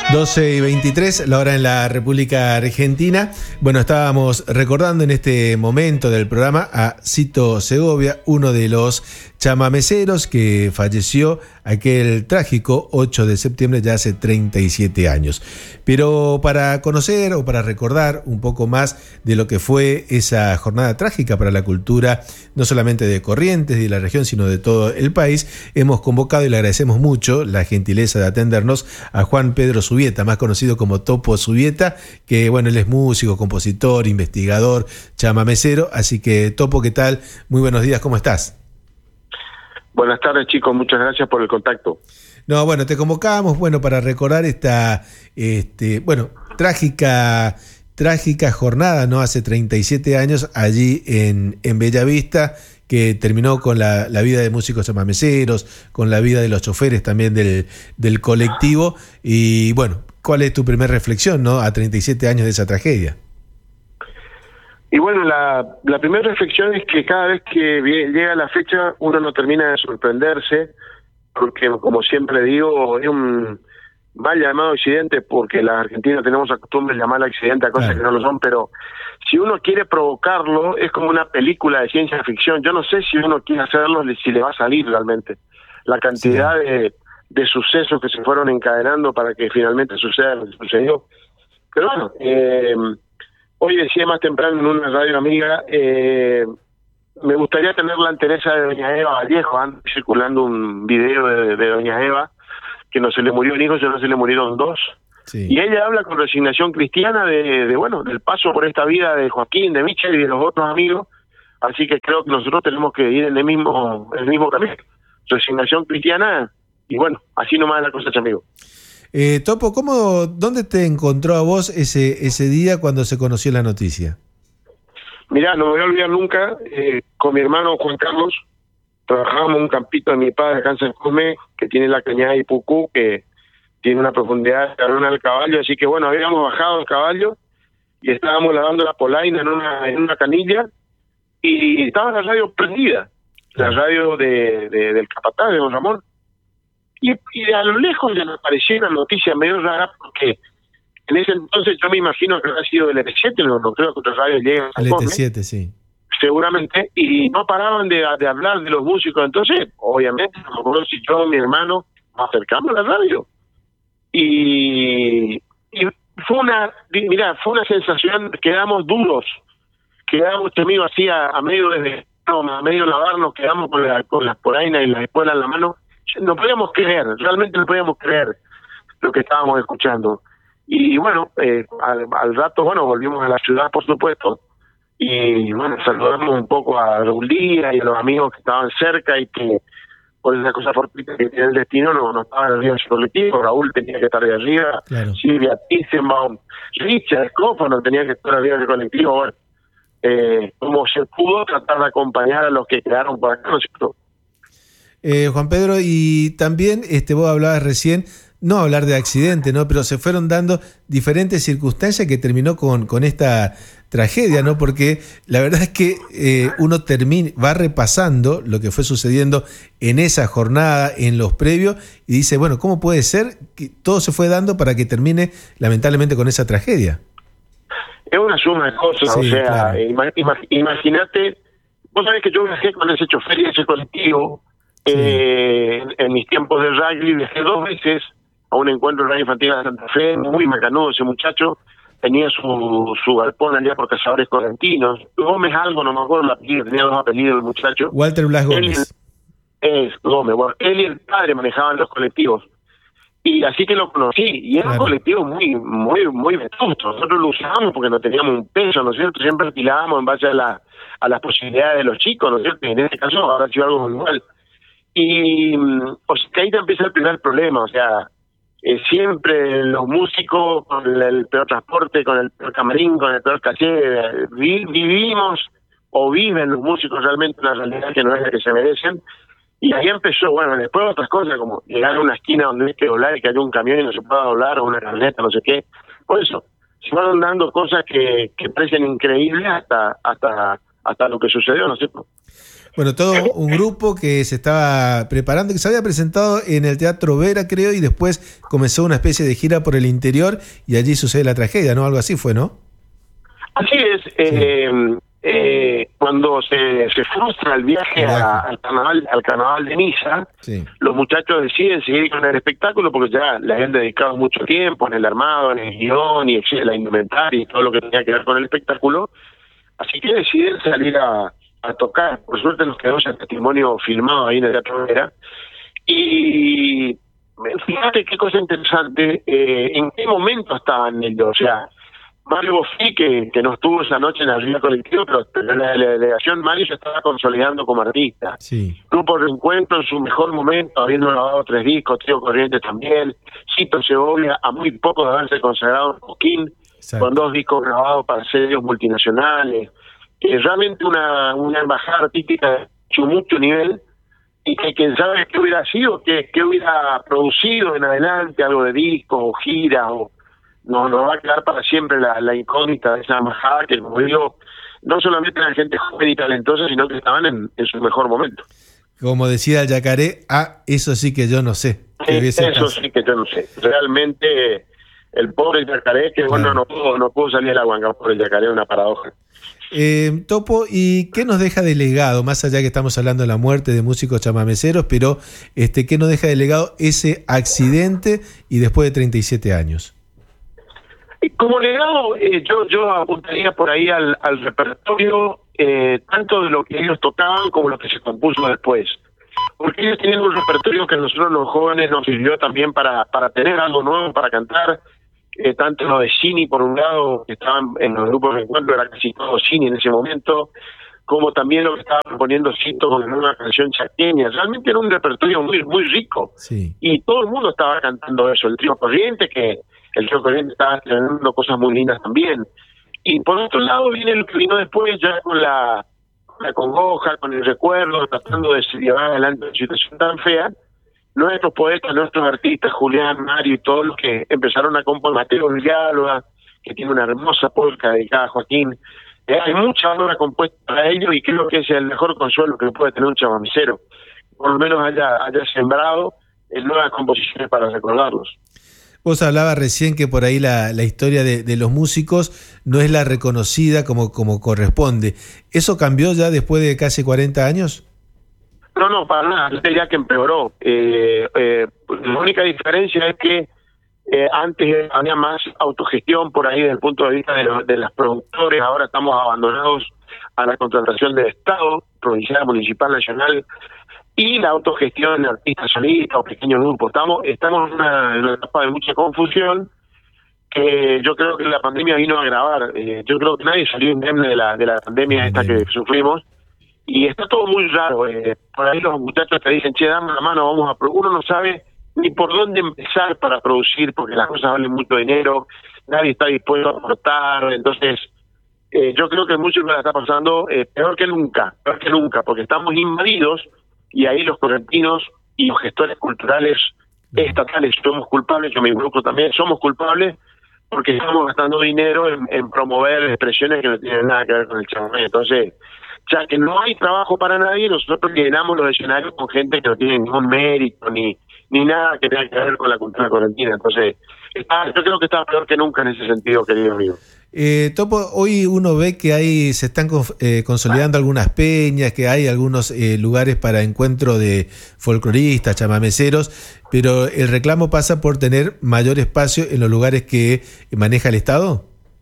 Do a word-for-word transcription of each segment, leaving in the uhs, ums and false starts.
doce y veintitrés, la hora en la República Argentina. Bueno, estábamos recordando en este momento del programa a Cito Segovia, uno de los chamameceros que falleció aquel trágico ocho de septiembre, ya hace treinta y siete años. Pero para conocer o para recordar un poco más de lo que fue esa jornada trágica para la cultura, no solamente de Corrientes y de la región, sino de todo el país, hemos convocado y le agradecemos mucho la gentileza de atendernos a Juan Pedro Subieta, más conocido como Topo Subieta, que bueno, él es músico, compositor, investigador, chamamecero. Así que, Topo, ¿qué tal? Muy buenos días, ¿cómo estás? Buenas tardes, chicos, muchas gracias por el contacto. No, bueno, te convocábamos, bueno, para recordar esta, este, bueno, trágica, trágica jornada, ¿no? Hace treinta y siete años, allí en, en Bellavista, que terminó con la, la vida de músicos chamameceros, con la vida de los choferes también del, del colectivo. Y bueno, ¿cuál es tu primera reflexión, no? A treinta y siete años de esa tragedia. Y bueno, la, la primera reflexión es que cada vez que llega la fecha uno no termina de sorprenderse, porque como siempre digo, es un mal llamado accidente, porque los argentinos tenemos la costumbre de llamar accidente a cosas claro. que no lo son, pero si uno quiere provocarlo, es como una película de ciencia ficción. Yo no sé si uno quiere hacerlo, si le va a salir realmente. La cantidad sí. de, de sucesos que se fueron encadenando para que finalmente suceda lo que sucedió. Pero bueno, eh, hoy decía más temprano en una radio amiga, eh, me gustaría tener la entereza de doña Eva Vallejo, anda circulando un video de, de doña Eva, que no se le murió un hijo, sino se le murieron dos. Sí. Y ella habla con resignación cristiana de, de, bueno, del paso por esta vida de Joaquín, de Michel y de los otros amigos, así que creo que nosotros tenemos que ir en el mismo, en el mismo camino. Resignación cristiana, y bueno, así nomás la cosa, amigo. Eh, Topo, ¿cómo, dónde te encontró a vos ese ese día cuando se conoció la noticia? Mirá, no me voy a olvidar nunca, eh, con mi hermano Juan Carlos, trabajábamos en un campito de mi padre acá en San Cosme, que tiene la cañada de Ipucú, que tiene una profundidad de carona del caballo, así que bueno, habíamos bajado el caballo y estábamos lavando la polaina en una en una canilla, y estaba la radio prendida, la radio de, de del capataz de Don Ramón. Y, y a lo lejos ya me apareció una noticia medio rara, porque en ese entonces yo me imagino que había sido el E T siete, no, no creo que otras radios lleguen a el E T siete, sí. Seguramente, y no paraban de, de hablar de los músicos. Entonces, obviamente, me acuerdo si yo y mi hermano nos acercamos a la radio. Y, y fue una, mira, fue una sensación, quedamos duros, quedamos, amigo, así a, a medio de, no, a medio lavarnos, quedamos con, la, con las polainas y la espuela en la mano. No podíamos creer, realmente no podíamos creer lo que estábamos escuchando. Y bueno, eh, al, al rato, bueno, volvimos a la ciudad, por supuesto, y bueno, saludamos un poco a Raúl Díaz y a los amigos que estaban cerca y que por esa cosa fortuita que tiene el destino no, no estaban arriba de su colectivo. Raúl tenía que estar de arriba, claro. Silvia Tissenbaum, Richard Cófano tenía que estar arriba del colectivo. Bueno, eh, como se pudo tratar de acompañar a los que quedaron por acá, ¿no es cierto? Eh, Juan Pedro, y también este vos hablabas recién, no hablar de accidente, ¿no? Pero se fueron dando diferentes circunstancias que terminó con, con esta tragedia, ¿no? Porque la verdad es que eh, uno termina, va repasando lo que fue sucediendo en esa jornada, en los previos, y dice, bueno, ¿cómo puede ser que todo se fue dando para que termine lamentablemente con esa tragedia? Es una suma de cosas, sí, o sea, claro. ima, ima, imagínate, vos sabés que yo viajé con ese chofer y ese colectivo. Sí. Eh, en, en mis tiempos de rugby viajé dos veces a un encuentro de rugby infantil de Santa Fe, muy macanudo ese muchacho, tenía su su galpón allá por Cazadores Correntinos, Gómez algo, no me acuerdo el apellido, tenía dos apellidos el muchacho. Walter Blas Gómez. Él, es Gómez, bueno, él y el padre manejaban los colectivos, y así que lo conocí, y era claro. un colectivo muy, muy, muy vetusto. Nosotros lo usábamos porque no teníamos un peso, ¿no es cierto? Siempre alquilábamos en base a la a las posibilidades de los chicos, ¿no es cierto? Y en este caso habrá sido algo igual. Y o sea, que ahí te empieza el primer problema, o sea, eh, siempre los músicos con el, el peor transporte, con el peor camarín, con el peor caché, vi, vivimos o viven los músicos realmente una realidad que no es la que se merecen. Y ahí empezó, bueno, después otras cosas como llegar a una esquina donde hay que doblar y que haya un camión y no se pueda doblar, o una camioneta, no sé qué. Por eso, se fueron dando cosas que, que parecen increíbles hasta hasta hasta lo que sucedió, ¿no es cierto? Bueno, todo un grupo que se estaba preparando, que se había presentado en el Teatro Vera, creo, y después comenzó una especie de gira por el interior y allí sucede la tragedia, ¿no? Algo así fue, ¿no? Así es. Sí. Eh, eh, cuando se, se frustra el viaje a, al carnaval al carnaval de Niza, sí. Los muchachos deciden seguir con el espectáculo porque ya le habían dedicado mucho tiempo en el armado, en el guión y la indumentaria y todo lo que tenía que ver con el espectáculo. Así que deciden salir a, a tocar. Por suerte nos quedó ese testimonio filmado ahí en el Teatro Vera. Y fíjate qué cosa interesante, eh, en qué momento estaban ellos. O sea, Mario Bofill, que, que no estuvo esa noche en la Riva Colectivo, pero en la delegación Mario se estaba consolidando como artista. Sí. Grupo Reencuentro en su mejor momento, habiendo grabado tres discos, Trío Corrientes también, Cito Segovia, a muy poco de haberse consagrado en Coquín, exacto, con dos discos grabados para sellos multinacionales. Eh, realmente una, una embajada artística de mucho, mucho nivel, y que quién sabe qué hubiera sido, qué, qué hubiera producido en adelante, algo de discos o gira, o no, nos va a quedar para siempre la, la incógnita de esa embajada que, como digo, no solamente era gente joven y talentosa, sino que estaban en, en su mejor momento. Como decía el Yacaré, ah, eso sí que yo no sé. Sí, eso caso. sí que yo no sé. Realmente, el pobre Yacaré, que bueno, no pudo, no pudo salir de la huanga, por el Yacaré, una paradoja. Eh, Topo, ¿y qué nos deja de legado? Más allá que estamos hablando de la muerte de músicos chamameceros, pero este, ¿qué nos deja de legado ese accidente y después de treinta y siete años? Como legado, eh, yo yo apuntaría por ahí al, al repertorio, eh, tanto de lo que ellos tocaban como lo que se compuso después. Porque ellos tienen un repertorio que a nosotros los jóvenes nos sirvió también para, para tener algo nuevo para cantar. Eh, tanto lo de Cini, por un lado, que estaban en los grupos de encuentro, era casi todo Cini en ese momento, como también lo que estaba proponiendo Cito con una canción chaqueña. Realmente era un repertorio muy muy rico. Sí. Y todo el mundo estaba cantando eso. El Trío Corrientes, que el Trío Corrientes estaba teniendo cosas muy lindas también. Y por otro lado viene lo que vino después, ya con la, la congoja, con el recuerdo, tratando de llevar adelante una situación tan fea. Nuestros poetas, nuestros artistas, Julián, Mario y todos los que empezaron a componer, Mateo Villalba, que tiene una hermosa polca dedicada a Joaquín. Eh, hay mucha obra compuesta para ellos y creo que ese es el mejor consuelo que puede tener un chamamecero. Por lo menos haya, haya sembrado en nuevas composiciones para recordarlos. Vos hablabas recién que por ahí la, la historia de, de los músicos no es la reconocida como, como corresponde. ¿Eso cambió ya después de casi cuarenta años? No, no, para nada, yo diría que empeoró. Eh, eh, la única diferencia es que eh, antes había más autogestión por ahí desde el punto de vista de, lo, de los productores, ahora estamos abandonados a la contratación del Estado, provincial, municipal, nacional, y la autogestión de artistas solistas o pequeños grupos. Estamos, estamos en una, en una etapa de mucha confusión que yo creo que la pandemia vino a agravar. Eh, yo creo que nadie salió indemne de la, de la pandemia esta que sufrimos. Y está todo muy raro. Eh. Por ahí los muchachos te dicen, che, dame la mano, vamos a... Pro-". Uno no sabe ni por dónde empezar para producir, porque las cosas valen mucho dinero, nadie está dispuesto a aportar. Entonces, eh, yo creo que mucho que la está pasando eh, peor que nunca, peor que nunca, porque estamos invadidos y ahí los correntinos y los gestores culturales estatales somos culpables, yo me involucro también, somos culpables porque estamos gastando dinero en, en promover expresiones que no tienen nada que ver con el chamamé. Entonces, ya que no hay trabajo para nadie, nosotros llenamos los escenarios con gente que no tiene ningún mérito ni ni nada que tenga que ver con la cultura correntina. Entonces, está, yo creo que está peor que nunca en ese sentido, querido amigo. Eh, Topo, hoy uno ve que hay se están eh, consolidando algunas peñas, que hay algunos eh, lugares para encuentro de folcloristas, chamameceros, pero el reclamo pasa por tener mayor espacio en los lugares que maneja el Estado.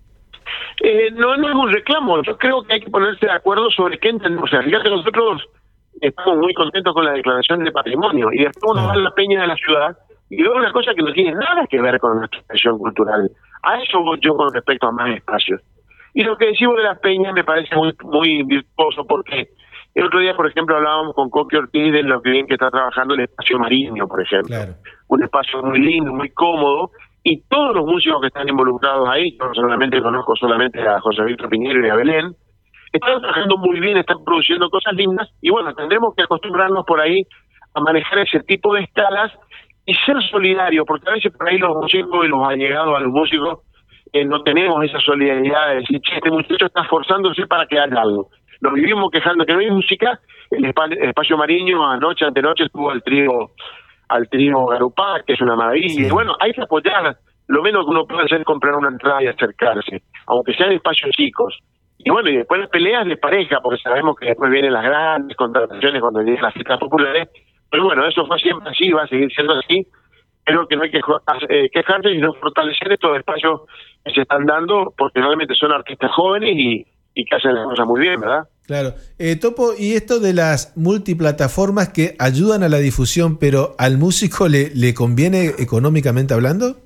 Eh, no, no es un reclamo. Yo creo que hay que ponerse de acuerdo sobre qué entendemos. O sea, fíjate, nosotros estamos muy contentos con la declaración de patrimonio y después uno va a la peña de la ciudad y veo una cosa que no tiene nada que ver con nuestra expresión cultural. A eso voy yo con respecto a más espacios. Y lo que decimos de las peñas me parece muy muy virtuoso, porque el otro día, por ejemplo, hablábamos con Coqui Ortiz de lo que bien que está trabajando el espacio Mariño, por ejemplo. Claro. Un espacio muy lindo, muy cómodo, y todos los músicos que están involucrados ahí, yo solamente conozco solamente a José Víctor Piñero y a Belén, están trabajando muy bien, están produciendo cosas lindas, y bueno, tendremos que acostumbrarnos por ahí a manejar ese tipo de escalas y ser solidarios, porque a veces por ahí los músicos y los allegados a los músicos eh, no tenemos esa solidaridad de decir, che, este muchacho está esforzándose para que haga algo. nos vivimos quejando que no hay música. El, espa- el Espacio Mariño anoche, antenoche, estuvo al trío, al trío Garupá, que es una maravilla. Sí. Y bueno, hay que apoyar. Lo menos que uno puede hacer es comprar una entrada y acercarse, aunque sean espacios chicos. Y bueno, y después las peleas de pareja, porque sabemos que después vienen las grandes contrataciones cuando llegan las fiestas populares. Pero bueno, eso fue siempre así, va a seguir siendo así. Creo que no hay que eh, quejarse, sino fortalecer estos espacios que se están dando, porque realmente son artistas jóvenes y, y que hacen las cosas muy bien, ¿verdad? Claro. Eh, Topo, ¿y esto de las multiplataformas que ayudan a la difusión, pero al músico le, le conviene económicamente hablando?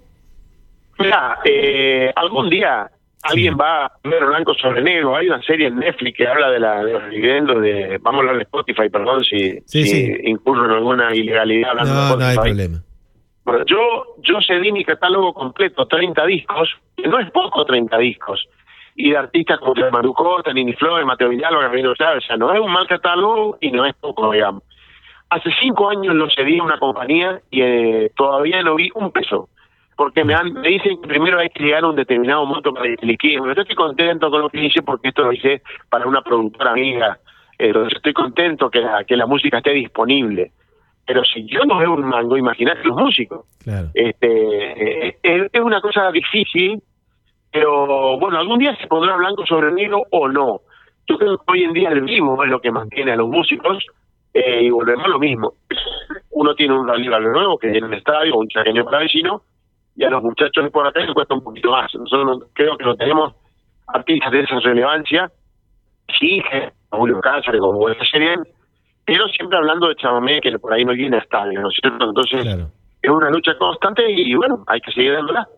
Mira, eh, algún día alguien va a ver Blanco sobre Negro. Hay una serie en Netflix que habla de, la, de los dividendos de... Vamos a hablar de Spotify, perdón, si, Sí, si sí. incurro en alguna ilegalidad hablando de No, Spotify. no hay problema. Bueno, yo, yo cedí mi catálogo completo, treinta discos, que no es poco treinta discos, y de artistas como Manu Costa, Nini Flores, Mateo Villalba, Gabriel Chávez. O sea, no es un mal catálogo y no es poco, digamos. Hace cinco años lo cedí a una compañía y eh, todavía no vi un peso. Porque me, han, me dicen que primero hay que llegar a un determinado monto para que liquide. Bueno, yo estoy contento con lo que hice porque esto lo hice para una productora amiga. Entonces estoy contento que la, que la música esté disponible. Pero si yo no veo un mango, imagínate los músicos. Claro. Este, eh, es, es una cosa difícil, pero bueno, algún día se pondrá blanco sobre negro o no. Yo creo que hoy en día el vivo es lo que mantiene a los músicos eh, y volvemos a lo mismo. Uno tiene un rival nuevo que viene en el estadio, un chaqueño para vecino, y a los muchachos de por acá les cuesta un poquito más. Nosotros no, creo que no tenemos artistas de esa relevancia, sí, Julio Cáceres, como esta serie, pero siempre hablando de chamamé, que por ahí no viene a estadio, ¿no es cierto? Entonces, Claro. es una lucha constante y bueno, hay que seguir dándola.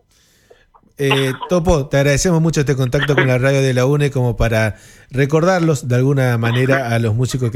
Eh, Topo, te agradecemos mucho este contacto con la radio de la U N E como para recordarlos de alguna manera a los músicos que